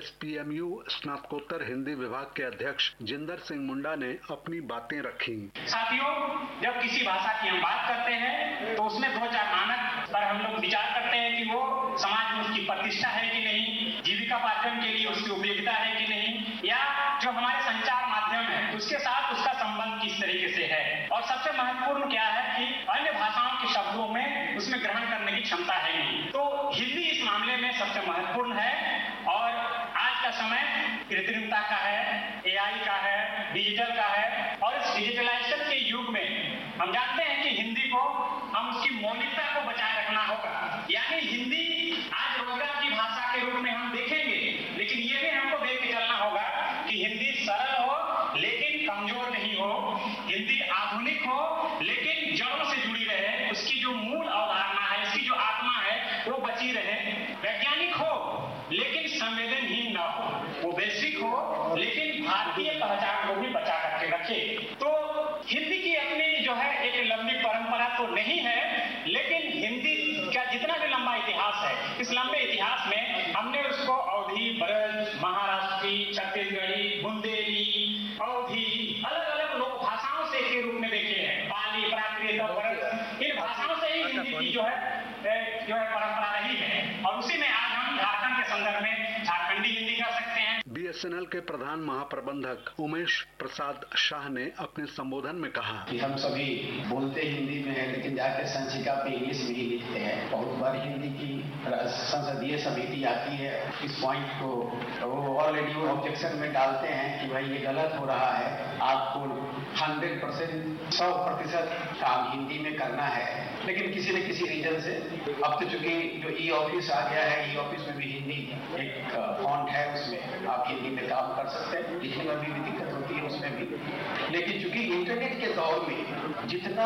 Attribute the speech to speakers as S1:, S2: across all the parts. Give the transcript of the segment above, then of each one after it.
S1: एसपीएमयू स्नातकोत्तर हिंदी विभाग के अध्यक्ष जिंदर सिंह मुंडा ने अपनी बातें रखी।
S2: साथियों, जब किसी भाषा की हम बात करते हैं तो उसमें 2-4 मानक पर हम लोग विचार करते हैं कि वो समाज में उसकी प्रतिष्ठा है कि नहीं, जीविकापार्जन के लिए उसकी उपयोगिता है कि नहीं, या जो हमारे संचार माध्यम है उसके साथ उसका संबंध किस तरीके से है। और सबसे महत्वपूर्ण क्या है कि अन्य भाषाओं के शब्दों में उसमें ग्रहण करने की क्षमता है नहीं। तो हिंदी इस मामले में सबसे महत्वपूर्ण है। और आज का समय कृत्रिमता का है, एआई का है, डिजिटल का है, और इस डिजिटलाइजेशन के युग में हम जानते हैं कि हिंदी को हम उसकी मौलिकता को बचाए रखना होगा। यानी हिंदी आज रोजगार की भाषा के रूप में हम देखेंगे, लेकिन ये भी हमको देख के चलना होगा कि हिंदी सरल हो लेकिन कमजोर नहीं हो, हिंदी आधुनिक हो लेकिन जड़ों से जुड़ी रहे, उसकी जो मूल अवधारणा है, इसकी जो आत्मा है वो बची रहे, वैज्ञानिक हो लेकिन संवेदनहीन न हो, वो वैश्विक हो लेकिन भारतीय पहचान को भी बचा करके रखे। तो हिंदी की अपनी जो है एक लंबी परंपरा तो नहीं है, लेकिन हिंदी का जितना भी लंबा इतिहास है, इस लंबे इतिहास में हमने उसको अवधी, ब्रज, महाराष्ट्री, छत्तीसगढ़ी, बुंदेली, अवधी, अलग अलग लोक भाषाओं से के रूप में देखे हैं। पाली, प्राकृत, ब्रज, इन भाषाओं से ही हिंदी की जो है परंपरा रही है। और उसी में आज हम झारखंड के संदर्भ में झारखंडी हिंदी कर सकते हैं।
S1: बीएसएनएल के प्रधान महाप्रबंधक उमेश प्रसाद शाह ने अपने संबोधन में कहा
S3: कि हम सभी बोलते हिंदी में हैं, लेकिन जाकर संचिका पे इंग्लिश में ही लिखते हैं। बहुत बार हिंदी की संसदीय समिति आती है, इस पॉइंट को वो ऑलरेडी वो ऑब्जेक्शन में डालते हैं कि भाई ये गलत हो रहा है, आपको 100% काम हिंदी में करना है। लेकिन किसी न किसी रीजन से अब तो चूंकि जो ई ऑफिस आ गया है, ई ऑफिस में भी हिंदी एक फॉन्ट है, उसमें आप हिंदी में काम कर सकते हैं, लिखने में भी दिक्कत होती है उसमें भी। लेकिन चूंकि इंटरनेट के दौर में जितना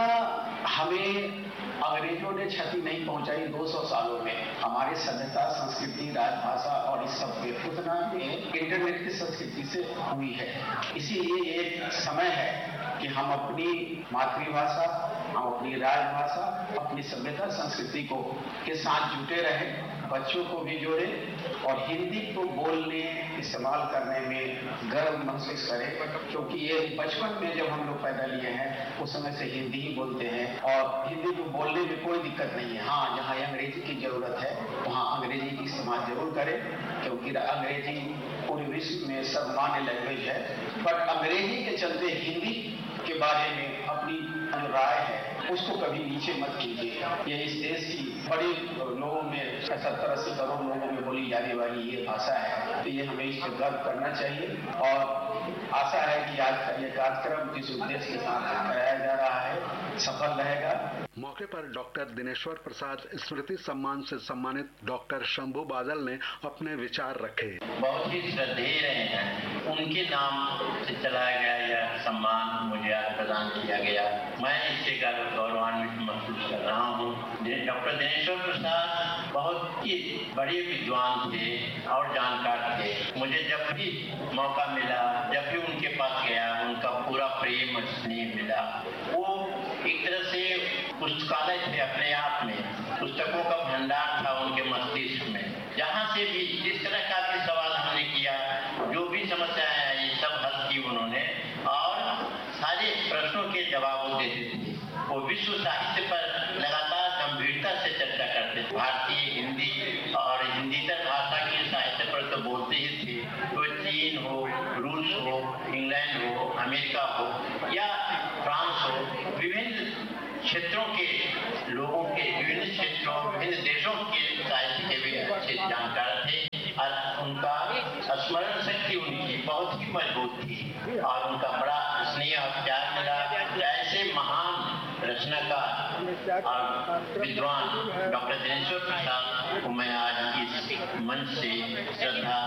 S3: हमें अंग्रेजों ने क्षति नहीं पहुंचाई 200 सालों में हमारे सभ्यता, संस्कृति, राजभाषा और इस सब पे, उतना इंटरनेट की संस्कृति से हुई है। इसीलिए एक समय है कि हम अपनी मातृभाषा, हम अपनी राजभाषा, अपनी सभ्यता, संस्कृति को के साथ जुटे रहें, बच्चों को भी जोड़े और हिंदी को बोलने, इस्तेमाल करने में गर्व महसूस करें। क्योंकि ये बचपन में जब हम लोग पैदा लिए हैं उस समय से हिंदी ही बोलते हैं और हिंदी को बोलने में कोई दिक्कत नहीं है। हाँ, जहाँ अंग्रेजी की जरूरत है वहाँ अंग्रेजी की इस्तेमाल जरूर करें, क्योंकि अंग्रेजी पूरे विश्व में सर्वमान्य लैंग्वेज है। बट अंग्रेजी के चलते हिंदी के बारे में अपनी जो राय है उसको कभी नीचे मत कीजिए। ये इस देश की बड़े लोगों में 70-80 करोड़ लोगों में बोली जाने वाली ये भाषा है, तो ये हमें इस पर गर्व करना चाहिए। और आशा है कि आज का ये कार्यक्रम जिस उद्देश्य के साथ कराया जा रहा है सफल रहेगा।
S1: मौके पर डॉक्टर दिनेश्वर प्रसाद स्मृति सम्मान से सम्मानित डॉक्टर शंभू बादल ने अपने विचार रखे।
S4: बहुत ही श्रद्धेय रहे हैं, उनके नाम से चलाया गया यह सम्मान मुझे आज प्रदान किया गया। मैं इससे गौरवान्वित महसूस कर रहा हूँ। डॉक्टर दिनेश्वर प्रसाद बहुत ही बड़े विद्वान थे और जानकार थे। मुझे जब भी मौका मिला, जब भी उनके पास गया, उनका पूरा प्रेम और स्नेह मिला। वो एक तरह से पुस्तकालय थे अपने आप में, पुस्तकों का भंडार था उनके मस्तिष्क में। जहाँ से भी जिस तरह का भी सवाल हमने किया, जो भी समस्याएं आई, सब हल की उन्होंने और सारे प्रश्नों के जवाब वो देते थे। वो विश्व साहित्य पर लगातार गंभीरता से चर्चा करते थे। भारतीय हिंदी और हिंदीतर भाषा के साहित्य पर तो बोलते ही थे। तो चीन हो, रूस हो, इंग्लैंड हो, अमेरिका हो या फ्रांस हो, विभिन्न क्षेत्रों के लोगों के, विभिन्न क्षेत्रों, विभिन्न देशों के साहित्य के भी अच्छे जानकार थे। और उनका स्मरण शक्ति उनकी बहुत ही मजबूत थी और उनका बड़ा स्नेह और प्यार मिला। ऐसे महान रचनाकार और विद्वान डॉक्टर दिनेश्वर प्रसाद को मैं आज इस मंच से श्रद्धा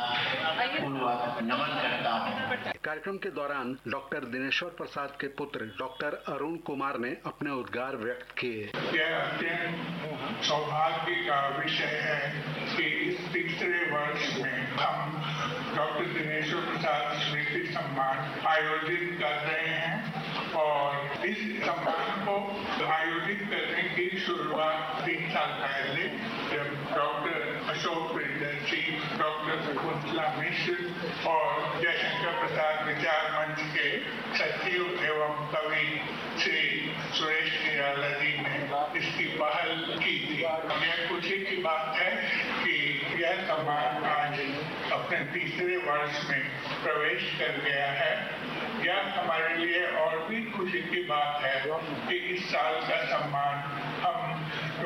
S4: पूर्वक नमन करता हूँ।
S1: कार्यक्रम के दौरान डॉक्टर दिनेश्वर प्रसाद के पुत्र डॉक्टर अरुण कुमार ने अपने उद्गार व्यक्त किए।
S5: यह अत्यंत सौभाग्य का विषय है कि इस तीसरे वर्ष में हम डॉक्टर दिनेश्वर प्रसाद स्मृति सम्मान आयोजित कर रहे हैं और इस सम्मान को आयोजित करने की शुरुआत 3 साल पहले जब डॉक्टर अशोक प्रियदर्शी, डॉक्टर कुंतला मिश्र और जयशंकर प्रसाद विचार मंच के सचिव एवं कवि श्री सुरेश निराला जी ने इसकी पहल की थी। यह खुशी की बात है कि यह सम्मान आज अपने 3रे वर्ष में प्रवेश कर गया है। यह हमारे लिए और भी खुशी की बात है कि इस साल का सम्मान हम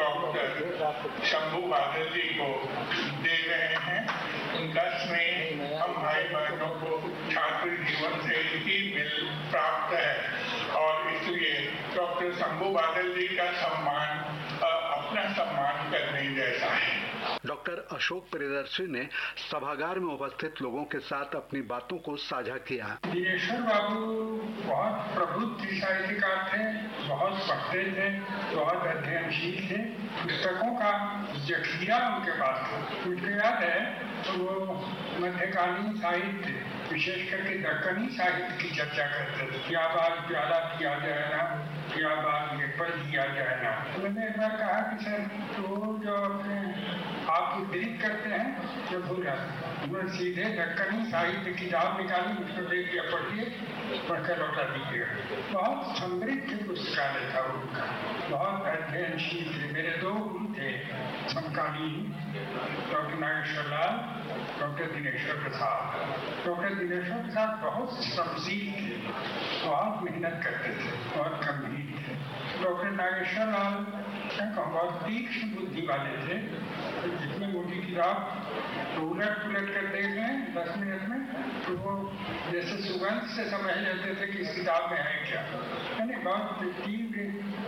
S5: डॉक्टर शंभू बादल जी को दे रहे हैं। उनका स्नेह हम भाई बहनों को छात्र जीवन से ही मिल प्राप्त है और इसलिए डॉक्टर शंभू बादल जी का सम्मान अपना सम्मान करने जैसा है।
S1: डॉक्टर अशोक प्रियदर्शी ने सभागार में उपस्थित लोगों के साथ अपनी बातों को साझा किया।
S6: दिनेश्वर बाबू बहुत प्रबुद्ध साहित्यकार थे, बहुत पढ़ते थे, बहुत अध्ययनशील थे। पुस्तकों का जखीरा उनके पास था। मुझे याद है तो वो मध्यकालीन साहित्य, विशेष करके दक्कनी साहित्य की चर्चा करते थे। क्या बात प्याला किया जाए ना, क्या बात ये पढ़ दिया जाए ना। मैंने एक बार कहा कि सर तो जो अपने आप उद्धृत करते हैं जो भूल जाते हैं। उन्होंने सीधे दक्कनी साहित्य किताब निकाली, उसको देख लिया, पढ़िए, पढ़कर लौटा दीजिएगा। बहुत समृद्ध पुस्तकालय था उनका, बहुत अध्ययनशील थे। मेरे 2 गुरु थे समकालीन, डॉक्टर नागेश्वर लाल, डॉक्टर दिनेश्वर प्रसाद। डॉक्टर दिनेश्वर प्रसाद बहुत श्रमशील थे, बहुत मेहनत करते थे, बहुत गंभीर थे। डॉक्टर नागेश्वर लाल बहुत तीक्ष्ण बुद्धि वाले थे। जितनी मोटी किताब उलट कर देख लें 10 मिनट में तो वो जैसे सुगंध से समझ लेते थे कि इस किताब में है क्या। यानी बहुत तीव्र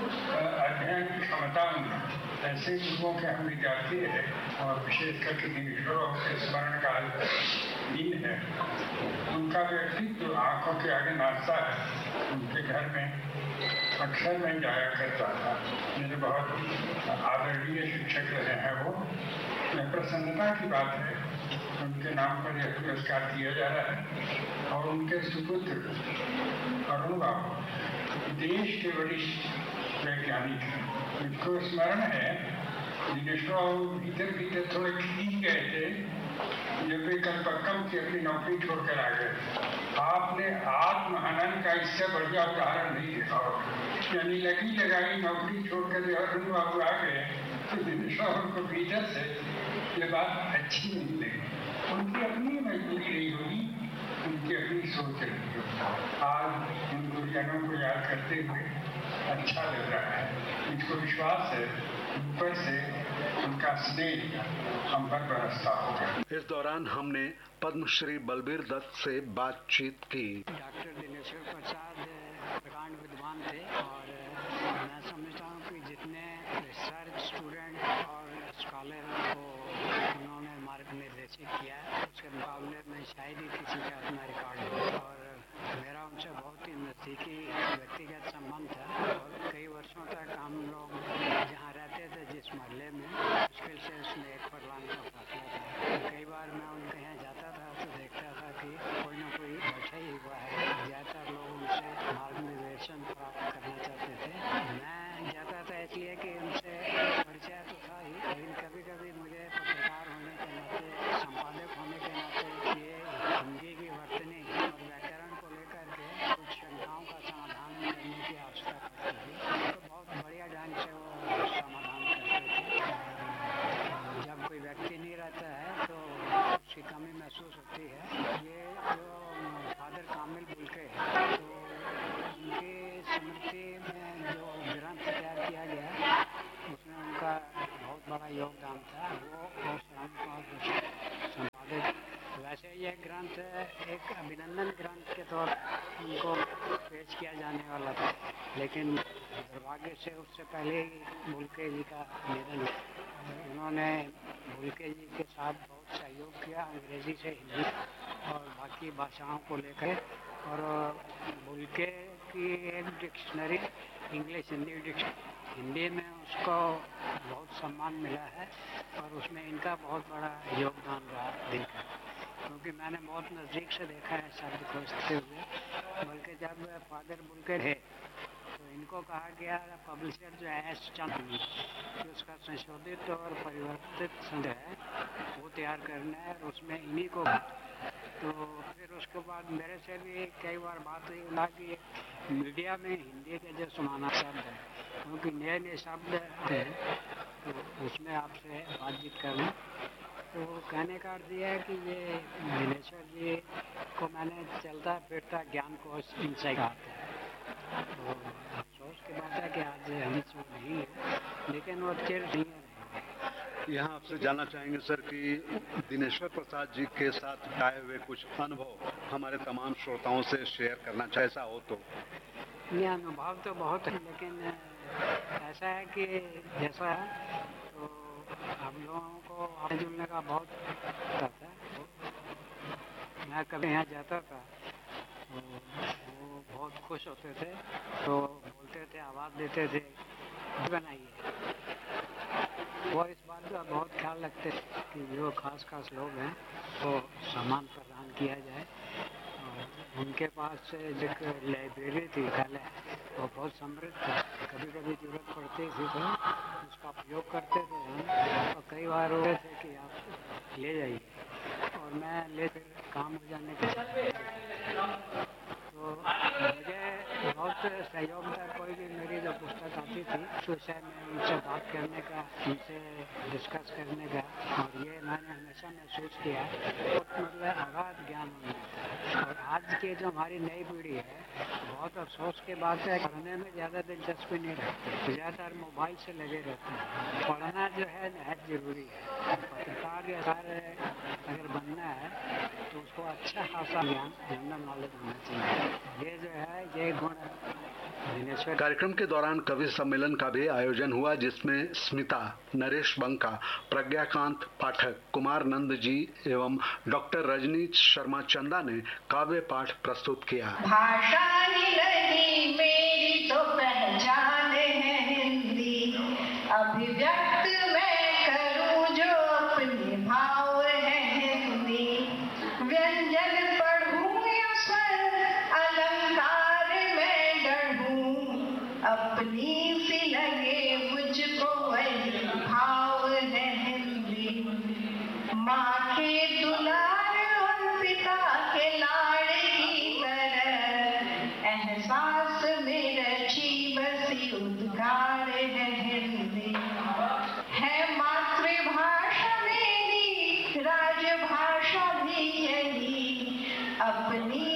S6: अध्ययन की क्षमता उनकी। ऐसे गुरुओं के हम विद्यार्थी है और विशेष करके दिनेश्वर के स्मरण का दिन है। उनका व्यक्तित्व आंखों के आगे नाचता है। उनके घर में अक्सर मैं जाया करता था। मेरे बहुत आदरणीय शिक्षक रहे हैं वो। प्रसन्नता की बात है उनके नाम पर यह पुरस्कार दिया जा रहा है और उनके सुपुत्र अरुण बाबू देश के वरिष्ठ वैज्ञानिक हैं। मुझको स्मरण है दिनेश्वर भीतर थोड़े खींच गए थे जब वे कलपक्कम की अपनी नौकरी छोड़कर आ गए। आपने आत्महनन का इससे बढ़िया उदाहरण नहीं देखा। यानी लगी लगाई नौकरी छोड़कर जो अरुण बाबू आ गए तो दिनेश्वर उनको भीतर से ये बात अच्छी नहीं लगी। उनकी अपनी मजबूरी रही होगी, उनकी अपनी सोच रही होगी। आज उन गुरुजनों को याद करते हुए अच्छा लग रहा है। मुझको विश्वास है ऊपर से उनका स्नेह हम पर बरसता होगा।
S1: इस दौरान हमने पद्मश्री बलबीर दत्त से बातचीत की।
S7: डॉक्टर दिनेश्वर प्रसाद प्रकांड विद्वान थे और मैं समझता हूँ कि जितने रिसर्च स्टूडेंट और स्कॉलर को उन्होंने मार्गनिर्देशित किया उसके मुकाबले में शायद ही किसी का अपना रिकॉर्ड हो। और मेरा उनसे बहुत ही नज़दीकी व्यक्तिगत संबंध था और कई वर्षों तक हम लोग जहाँ रहते थे जिस मोहल्ले में मुश्किल से उसमें 1 फरलांग का फासला था। कई बार मैं उनके यहाँ जाता था तो देखता था कि कोई ना कोई बैठा ही हुआ है। ज़्यादातर लोग उनसे मार्गनिर्देशन प्राप्त करना चाहते थे। मैं जाता था इसलिए कि उनसे परिचय तो था ही, लेकिन कभी कभी मुझे पत्रकार होने के नाते, संपादक होने के नाते ये हिंदी की वर्तनी और व्याकरण को लेकर के कुछ शंकाओं का समाधान करने की आवश्यकता पड़ती थी। तो बहुत बढ़िया ढंग से वो समाधान करते थे। जब कोई व्यक्ति नहीं रहता है तो उसकी कमी महसूस होती है। ये जो फादर कामिल बुल्के तो उनकी स्मृति में जो ग्रंथ तैयार किया गया उसमें उनका बहुत बड़ा योगदान था। वो और संपादक वैसे यह ग्रंथ एक अभिनंदन ग्रंथ के तौर पर उनको पेश किया जाने वाला था, लेकिन दुर्भाग्य से उससे पहले ही बुल्के जी का निधन। उन्होंने बुल्के जी के साथ बहुत सहयोग किया अंग्रेजी से हिंदी और बाकी भाषाओं को लेकर। और बुल्के की एक dictionary English Hindi dictionary Hindi में उसको बहुत सम्मान मिला है और उसमें इनका बहुत बड़ा योगदान रहा दिन का। क्योंकि मैंने बहुत नज़दीक से देखा है शब्द खोजते हुए। बल्कि जब फादर बुलकर है तो इनको कहा गया पब्लिशर जो है एस चांदनी, कि उसका संशोधित और परिवर्तित संग्रह है वो तैयार करना है और उसमें इन्हीं को। तो फिर उसके बाद मेरे से भी कई बार बात हुई ना कि मीडिया में हिंदी के जो समाना शब्द है, क्योंकि नए नए शब्द थे, तो उसमें आपसे बातचीत करना। तो कहने का अर्थ यह है कि ये दिनेश्वर जी को मैंने चलता फिरता ज्ञान कोश इनसे कहा था। तो अफसोस की बात है कि आज हम वो नहीं है, लेकिन वो चिर नहीं है।
S1: यहाँ आपसे जानना चाहेंगे सर कि दिनेश्वर प्रसाद जी के साथ आए हुए कुछ अनुभव हमारे तमाम श्रोताओं से शेयर करना चाहे, ऐसा हो तो।
S7: ये अनुभव तो बहुत है, लेकिन ऐसा है कि जैसा तो हम लोगों को आने जुलने का बहुत होता था। मैं कभी यहाँ जाता था तो वो बहुत खुश होते थे, तो बोलते थे, आवाज़ देते थे बनाइए। वो इस बात का बहुत ख्याल रखते कि जो खास खास लोग हैं वो सामान प्रदान किया जाए। और उनके पास जो लाइब्रेरी थी कल वो बहुत समृद्ध था। कभी कभी जरूरत पड़ती थी तो उसका उपयोग करते थे हम, और कई बार होते थे कि आप ले जाइए और मैं ले फिर काम हो जाने के बाद। तो मुझे बहुत सहयोग था। कोई भी मेरी जो पुस्तक आती थी उस विषय में उनसे बात करने का, उनसे डिस्कस करने का, और ये मैंने हमेशा महसूस किया मतलब अगाध ज्ञान होना। और आज की जो हमारी नई पीढ़ी है बहुत अफसोस के बात है, पढ़ने में ज़्यादा दिलचस्पी नहीं रखती, ज़्यादातर मोबाइल से लगे रहते हैं। पढ़ना जो है नहायत ज़रूरी है। पत्रकार या अगर बनना है तो उसको अच्छा खासा ज्ञान, जनरल नॉलेज होना चाहिए। ये जो है ये गुण दिनेश्वर।
S1: कार्यक्रम के दौरान कवि सम्मेलन का भी आयोजन हुआ, जिसमें स्मिता, नरेश बंका, प्रज्ञाकांत पाठक, कुमार नंद जी एवं डॉक्टर रजनी शर्मा चंदा ने काव्य पाठ प्रस्तुत किया।
S8: भाषा ही नहीं मेरी तो पहचान है हिंदी, अभिव्यक्त मैं करूं जो अपने भाव है हिंदी। व्यंजन पढ़ूं या स्वर अलंकार में गढ़ूं, अपनी सी लगे मुझको वही भाव है हिंदी। माँ के दुलार और पिता के लाड़ की तरह एहसास में रची बसी उद्गार है हिंदी। है मातृभाषा मेरी राजभाषा भी यही, अपनी